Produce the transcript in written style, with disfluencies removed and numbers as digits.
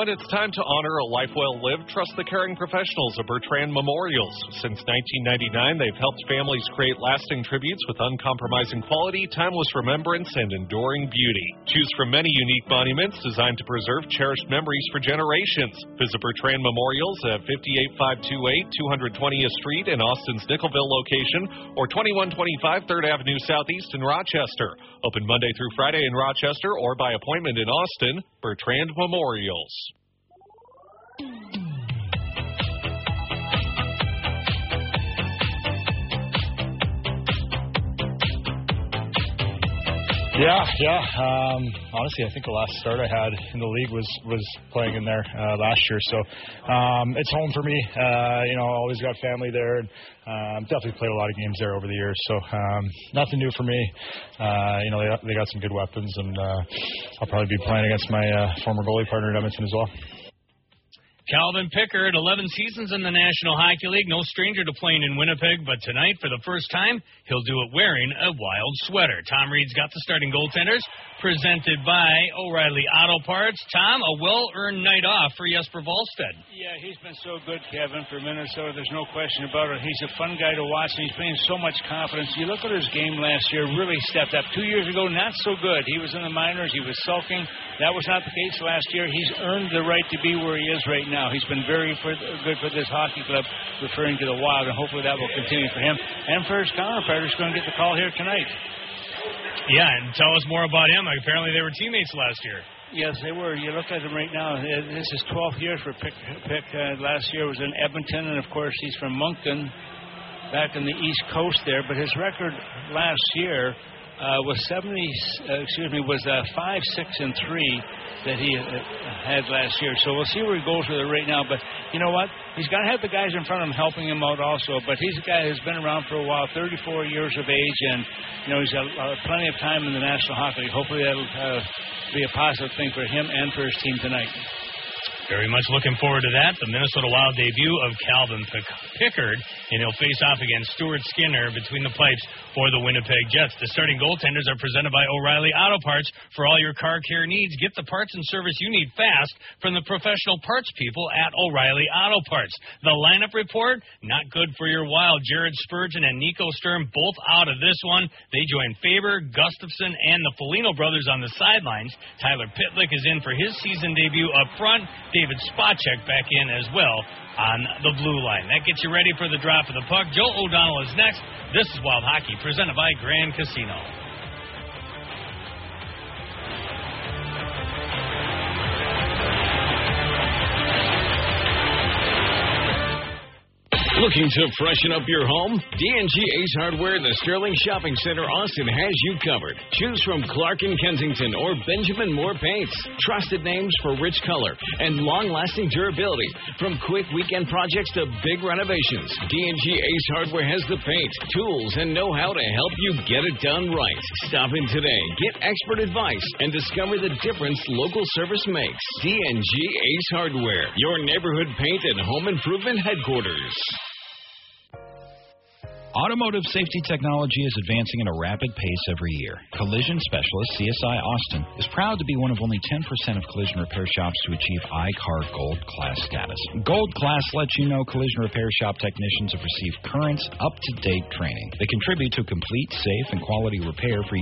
When it's time to honor a life well lived, trust the caring professionals of Bertrand Memorials. Since 1999, they've helped families create lasting tributes with uncompromising quality, timeless remembrance, and enduring beauty. Choose from many unique monuments designed to preserve cherished memories for generations. Visit Bertrand Memorials at 58528 220th Street in Austin's Nickelville location or 2125 3rd Avenue Southeast in Rochester. Open Monday through Friday in Rochester or by appointment in Austin. Bertrand Memorials. Honestly, I think the last start I had in the league was playing in there last year. So it's home for me. Always got family there. And definitely played a lot of games there over the years. So nothing new for me. They got some good weapons, and I'll probably be playing against my former goalie partner at Edmonton as well. Calvin Pickard, 11 seasons in the National Hockey League, no stranger to playing in Winnipeg, but tonight, for the first time, he'll do it wearing a Wild sweater. Tom Reed's got the starting goaltenders, presented by O'Reilly Auto Parts. Tom, a well-earned night off for Jesper Wallstedt. Yeah, he's been so good, Kevin, for Minnesota. There's no question about it. He's a fun guy to watch, and he's playing so much confidence. You look at his game last year, really stepped up. 2 years ago, not so good. He was in the minors. He was sulking. That was not the case last year. He's earned the right to be where he is right now. He's been very good for this hockey club, referring to the Wild, and hopefully that will continue for him. And for his counterpart, who's going to get the call here tonight. Yeah, and tell us more about him. Apparently they were teammates last year. Yes, they were. You look at him right now. This is 12th year for Pick. Last year was in Edmonton, and, of course, he's from Moncton, back on the East Coast there. But his record last year was 5-6-3 that he had last year. So we'll see where he goes with it right now. But you know what? He's got to have the guys in front of him helping him out also. But he's a guy who's been around for a while, 34 years of age, and he's got plenty of time in the National Hockey League. Hopefully that'll be a positive thing for him and for his team tonight. Very much looking forward to that. The Minnesota Wild debut of Calvin Pickard, and he'll face off against Stuart Skinner between the pipes for the Winnipeg Jets. The starting goaltenders are presented by O'Reilly Auto Parts. For all your car care needs, get the parts and service you need fast from the professional parts people at O'Reilly Auto Parts. The lineup report, not good for your Wild. Jared Spurgeon and Nico Sturm both out of this one. They join Faber, Gustafson, and the Foligno brothers on the sidelines. Tyler Pitlick is in for his season debut up front. David Spacek back in as well on the blue line. That gets you ready for the drop of the puck. Joe O'Donnell is next. This is Wild Hockey, presented by Grand Casino. Looking to freshen up your home? D&G Ace Hardware in the Sterling Shopping Center, Austin has you covered. Choose from Clark & Kensington or Benjamin Moore paints. Trusted names for rich color and long-lasting durability. From quick weekend projects to big renovations, D&G Ace Hardware has the paint, tools, and know-how to help you get it done right. Stop in today, get expert advice, and discover the difference local service makes. D&G Ace Hardware, your neighborhood paint and home improvement headquarters. Automotive safety technology is advancing at a rapid pace every year. Collision Specialist CSI Austin is proud to be one of only 10% of collision repair shops to achieve I-CAR Gold Class status. Gold Class lets you know collision repair shop technicians have received current, up-to-date training. They contribute to complete, safe, and quality repair for